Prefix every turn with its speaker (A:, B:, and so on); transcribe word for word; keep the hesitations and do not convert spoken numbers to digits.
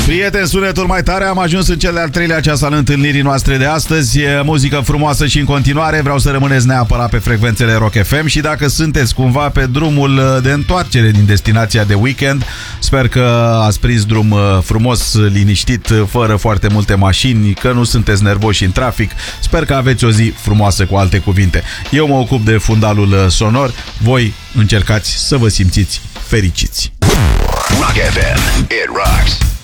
A: Prieteni, sunetul mai tare, am ajuns în cel de-al treilea ceas al întâlnirii noastre de astăzi. Muzică frumoasă și în continuare. Vreau să rămâneți neapărat pe frecvențele Rock F M și dacă sunteți cumva pe drumul de întoarcere din destinația de weekend, sper că ați prins drum frumos, liniștit, fără foarte multe mașini, că nu sunteți nervoși în trafic. Sper că aveți o zi frumoasă, cu alte cuvinte. Eu mă ocup de fundalul sonor, voi încercați să vă simțiți fericiți.
B: Rock F M, it rocks.